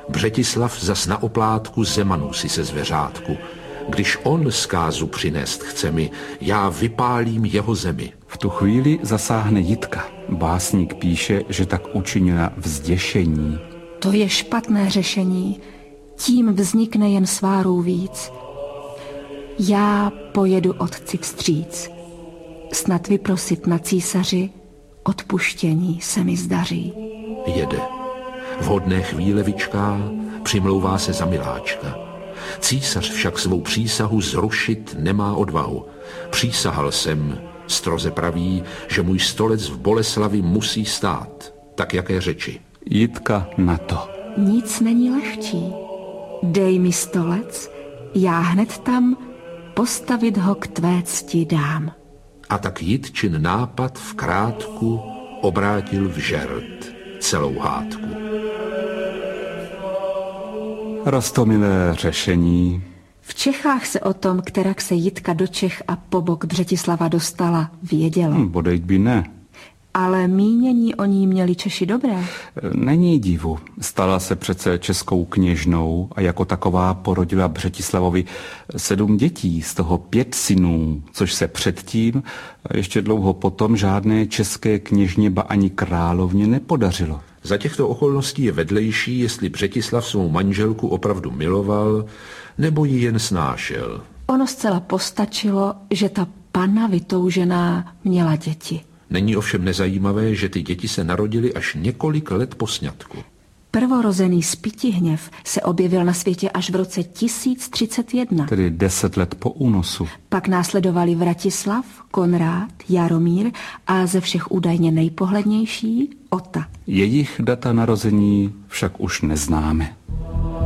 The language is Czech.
Břetislav zas na oplátku Zemanů si se zveřátku. Když on zkázu přinést chce mi, já vypálím jeho zemi. V tu chvíli zasáhne Jitka. Básník píše, že tak učinila v zděšení. To je špatné řešení. Tím vznikne jen svárů víc. Já pojedu otci vstříc. Snad vyprosit na císaři odpuštění se mi zdaří. Jede. Vhodné chvíle vyčká, přimlouvá se za miláčka. Císař však svou přísahu zrušit nemá odvahu. Přísahal jsem, stroze praví, že můj stolec v Boleslavi musí stát. Tak jaké řeči? Jitka na to. Nic není lehčí. Dej mi stolec, já hned tam postavit ho k tvé cti dám. A tak Jitčin nápad v krátku obrátil v žert celou hádku. Roztomilé řešení. V Čechách se o tom, kterak se Jitka do Čech a po bok Břetislava dostala, vědělo. Bodejť by ne. Ale mínění o ní měli Češi dobré. Není divu. Stala se přece českou kněžnou a jako taková porodila Břetislavovi 7 dětí, z toho 5 synů, což se předtím a ještě dlouho potom žádné české kněžně ba ani královně nepodařilo. Za těchto okolností je vedlejší, jestli Břetislav svou manželku opravdu miloval, nebo ji jen snášel. Ono zcela postačilo, že ta panna vytoužená měla děti. Není ovšem nezajímavé, že ty děti se narodily až několik let po sňatku. Prvorozený Spytihněv se objevil na světě až v roce 1031. Tedy 10 let po únosu. Pak následovali Vratislav, Konrád, Jaromír a ze všech údajně nejpohlednější Ota. Jejich data narození však už neznáme.